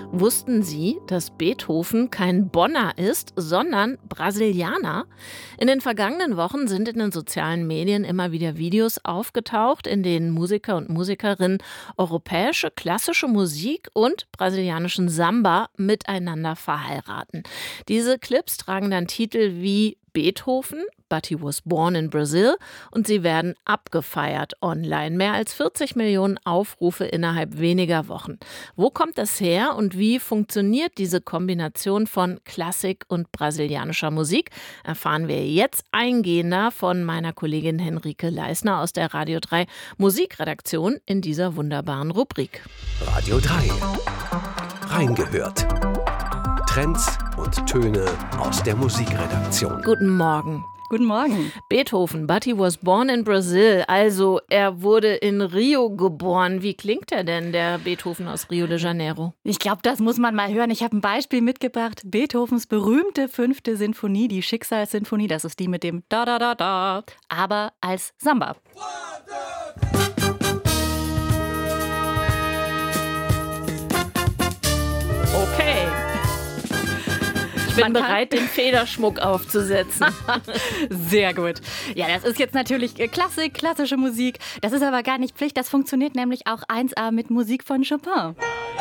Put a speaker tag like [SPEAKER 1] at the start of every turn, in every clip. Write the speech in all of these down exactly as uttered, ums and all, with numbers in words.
[SPEAKER 1] Wussten Sie, dass Beethoven kein Bonner ist, sondern Brasilianer? In den vergangenen Wochen sind in den sozialen Medien immer wieder Videos aufgetaucht, in denen Musiker und Musikerinnen europäische klassische Musik und brasilianischen Samba miteinander verheiraten. Diese Clips tragen dann Titel wie Beethoven, But He Was Born in Brazil, und sie werden abgefeiert online. Mehr als vierzig Millionen Aufrufe innerhalb weniger Wochen. Wo kommt das her und wie funktioniert diese Kombination von Klassik und brasilianischer Musik? Erfahren wir jetzt eingehender von meiner Kollegin Henrike Leisner aus der Radio drei Musikredaktion in dieser wunderbaren Rubrik.
[SPEAKER 2] Radio drei. Reingehört. Trends und Töne aus der Musikredaktion.
[SPEAKER 1] Guten Morgen.
[SPEAKER 3] Guten Morgen.
[SPEAKER 1] Beethoven, But He Was Born in Brazil. Also, er wurde in Rio geboren. Wie klingt er denn, der Beethoven aus Rio de Janeiro?
[SPEAKER 3] Ich glaube, das muss man mal hören. Ich habe ein Beispiel mitgebracht. Beethovens berühmte fünfte Sinfonie, die Schicksalssinfonie. Das ist die mit dem Da-Da-Da-Da, aber als Samba.
[SPEAKER 1] Okay. Ich bin bereit, den Federschmuck aufzusetzen.
[SPEAKER 3] Sehr gut. Ja, das ist jetzt natürlich Klassik, klassische Musik. Das ist aber gar nicht Pflicht. Das funktioniert nämlich auch eins A mit Musik von Chopin.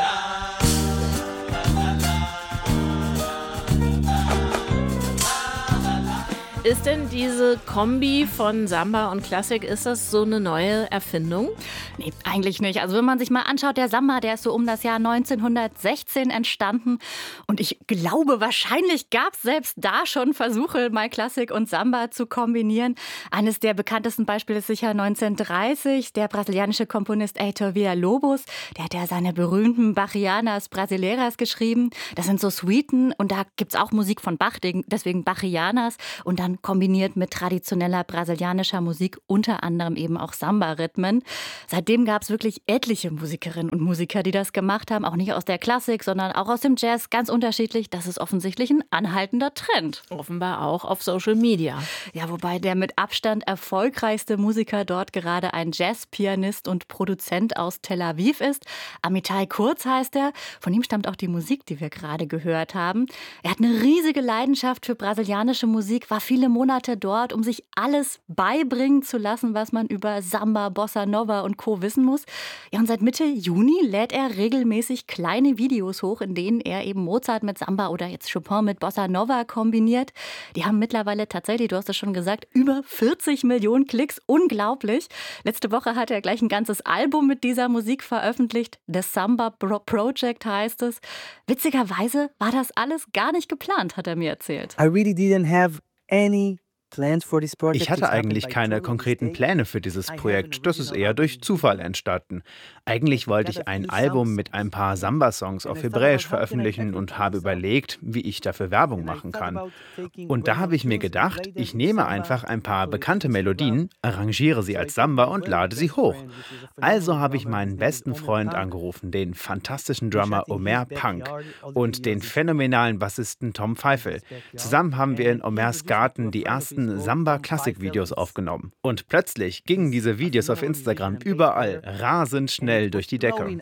[SPEAKER 1] Ist denn diese Kombi von Samba und Klassik, ist das so eine neue Erfindung?
[SPEAKER 3] Nee, eigentlich nicht. Also wenn man sich mal anschaut, der Samba, der ist so um das Jahr neunzehnhundertsechzehn entstanden. Und ich glaube, wahrscheinlich gab es selbst da schon Versuche, mal Klassik und Samba zu kombinieren. Eines der bekanntesten Beispiele ist sicher neunzehnhundertdreißig. Der brasilianische Komponist Heitor Villa-Lobos, der hat ja seine berühmten Bachianas Brasileiras geschrieben. Das sind so Suiten und da gibt es auch Musik von Bach, deswegen Bachianas. Und dann kombiniert mit traditioneller brasilianischer Musik, unter anderem eben auch Samba-Rhythmen. Seitdem gab es wirklich etliche Musikerinnen und Musiker, die das gemacht haben, auch nicht aus der Klassik, sondern auch aus dem Jazz, ganz unterschiedlich. Das ist offensichtlich ein anhaltender Trend.
[SPEAKER 1] Offenbar auch auf Social Media.
[SPEAKER 3] Ja, wobei der mit Abstand erfolgreichste Musiker dort gerade ein Jazzpianist und Produzent aus Tel Aviv ist. Amitai Kurz heißt er. Von ihm stammt auch die Musik, die wir gerade gehört haben. Er hat eine riesige Leidenschaft für brasilianische Musik, war viele Monate dort, um sich alles beibringen zu lassen, was man über Samba, Bossa Nova und Co. wissen muss. Ja, und seit Mitte Juni lädt er regelmäßig kleine Videos hoch, in denen er eben Mozart mit Samba oder jetzt Chopin mit Bossa Nova kombiniert. Die haben mittlerweile tatsächlich, du hast es schon gesagt, über vierzig Millionen Klicks. Unglaublich. Letzte Woche hat er gleich ein ganzes Album mit dieser Musik veröffentlicht. The Samba Project heißt es. Witzigerweise war das alles gar nicht geplant, hat er mir erzählt.
[SPEAKER 4] I really didn't have any plans for this project.
[SPEAKER 5] Ich hatte eigentlich keine konkreten Pläne für dieses Projekt. Das ist eher durch Zufall entstanden. Eigentlich wollte ich ein Album mit ein paar Samba-Songs auf Hebräisch veröffentlichen und habe überlegt, wie ich dafür Werbung machen kann. Und da habe ich mir gedacht, ich nehme einfach ein paar bekannte Melodien, arrangiere sie als Samba und lade sie hoch. Also habe ich meinen besten Freund angerufen, den fantastischen Drummer Omer Punk und den phänomenalen Bassisten Tom Feifel. Zusammen haben wir in Omers Garten die ersten Samba-Klassik-Videos aufgenommen. Und plötzlich gingen diese Videos auf Instagram überall rasend schnell durch die Decke.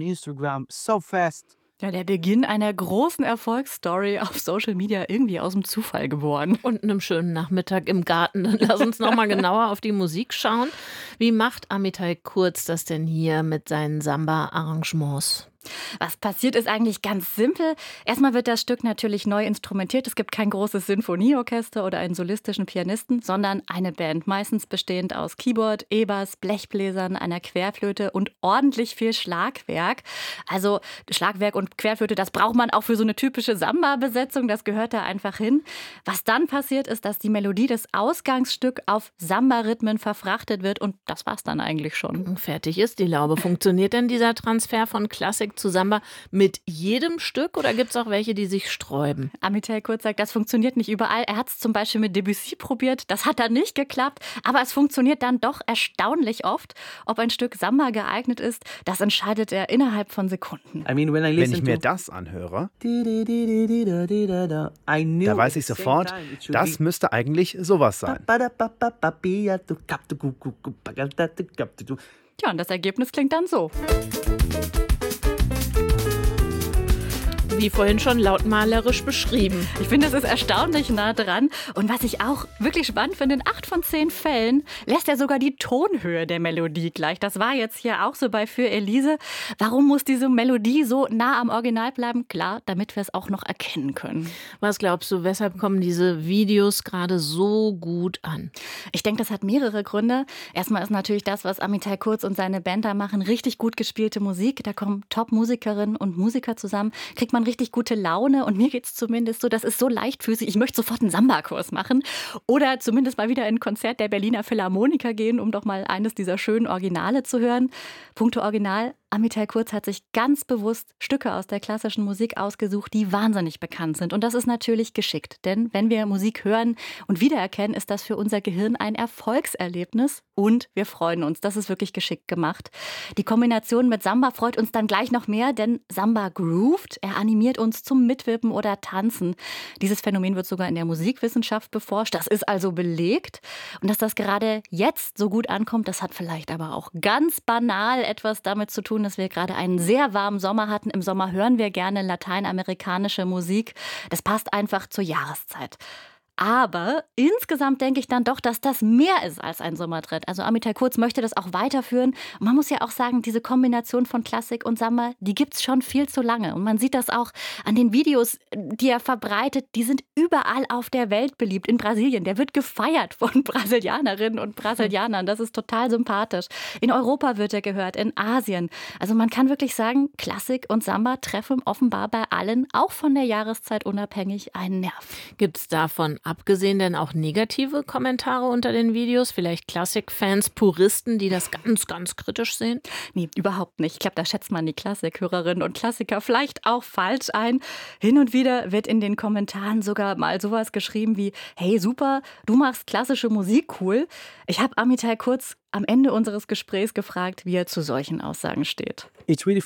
[SPEAKER 3] Ja, der Beginn einer großen Erfolgsstory auf Social Media irgendwie aus dem Zufall geboren.
[SPEAKER 1] Und einem schönen Nachmittag im Garten. Dann lass uns noch mal genauer auf die Musik schauen. Wie macht Amitai Kurz das denn hier mit seinen Samba-Arrangements?
[SPEAKER 3] Was passiert, ist eigentlich ganz simpel. Erstmal wird das Stück natürlich neu instrumentiert. Es gibt kein großes Sinfonieorchester oder einen solistischen Pianisten, sondern eine Band, meistens bestehend aus Keyboard, E-Bass, Blechbläsern, einer Querflöte und ordentlich viel Schlagwerk. Also Schlagwerk und Querflöte, das braucht man auch für so eine typische Samba-Besetzung. Das gehört da einfach hin. Was dann passiert, ist, dass die Melodie des Ausgangsstücks auf Samba-Rhythmen verfrachtet wird und das war's dann eigentlich schon.
[SPEAKER 1] Fertig ist die Laube. Funktioniert denn dieser Transfer von Klassik zu Samba mit jedem Stück oder gibt es auch welche, die sich sträuben?
[SPEAKER 3] Amitai Kurz sagt, das funktioniert nicht überall. Er hat es zum Beispiel mit Debussy probiert. Das hat dann nicht geklappt. Aber es funktioniert dann doch erstaunlich oft. Ob ein Stück Samba geeignet ist, das entscheidet er innerhalb von Sekunden.
[SPEAKER 5] I mean, wenn ich mir das anhöre, da weiß ich sofort, das müsste eigentlich sowas sein.
[SPEAKER 3] Ja, und das Ergebnis klingt dann so.
[SPEAKER 1] die vorhin schon lautmalerisch beschrieben.
[SPEAKER 3] Ich finde, es ist erstaunlich nah dran. Und was ich auch wirklich spannend finde, in acht von zehn Fällen lässt er sogar die Tonhöhe der Melodie gleich. Das war jetzt hier auch so bei Für Elise. Warum muss diese Melodie so nah am Original bleiben? Klar, damit wir es auch noch erkennen können.
[SPEAKER 1] Was glaubst du, weshalb kommen diese Videos gerade so gut an?
[SPEAKER 3] Ich denke, das hat mehrere Gründe. Erstmal ist natürlich das, was Amitai Kurz und seine Band da machen, richtig gut gespielte Musik. Da kommen Top-Musikerinnen und Musiker zusammen, kriegt man richtig gute Laune. Und mir geht es zumindest so, das ist so leichtfüßig. Ich möchte sofort einen Samba-Kurs machen oder zumindest mal wieder in ein Konzert der Berliner Philharmoniker gehen, um doch mal eines dieser schönen Originale zu hören. Punkto Original. Amitai Kurz hat sich ganz bewusst Stücke aus der klassischen Musik ausgesucht, die wahnsinnig bekannt sind. Und das ist natürlich geschickt. Denn wenn wir Musik hören und wiedererkennen, ist das für unser Gehirn ein Erfolgserlebnis. Und wir freuen uns. Das ist wirklich geschickt gemacht. Die Kombination mit Samba freut uns dann gleich noch mehr, denn Samba groovt. Er animiert uns zum Mitwippen oder Tanzen. Dieses Phänomen wird sogar in der Musikwissenschaft beforscht. Das ist also belegt. Und dass das gerade jetzt so gut ankommt, das hat vielleicht aber auch ganz banal etwas damit zu tun, dass wir gerade einen sehr warmen Sommer hatten. Im Sommer hören wir gerne lateinamerikanische Musik. Das passt einfach zur Jahreszeit. Aber insgesamt denke ich dann doch, dass das mehr ist als ein Sommertrend. Also Amitai Kurz möchte das auch weiterführen. Und man muss ja auch sagen, diese Kombination von Klassik und Samba, die gibt es schon viel zu lange. Und man sieht das auch an den Videos, die er verbreitet. Die sind überall auf der Welt beliebt. In Brasilien, der wird gefeiert von Brasilianerinnen und Brasilianern. Das ist total sympathisch. In Europa wird er gehört, in Asien. Also man kann wirklich sagen, Klassik und Samba treffen offenbar bei allen, auch von der Jahreszeit unabhängig, einen Nerv.
[SPEAKER 1] Gibt es davon abgesehen denn auch negative Kommentare unter den Videos? Vielleicht Klassikfans, Puristen, die das ganz, ganz kritisch sehen?
[SPEAKER 3] Nee, überhaupt nicht. Ich glaube, da schätzt man die Klassikhörerinnen und Klassiker vielleicht auch falsch ein. Hin und wieder wird in den Kommentaren sogar mal sowas geschrieben wie: Hey, super, du machst klassische Musik, cool. Ich habe Amitai Kurz am Ende unseres Gesprächs gefragt, wie er zu solchen Aussagen steht.
[SPEAKER 4] It's really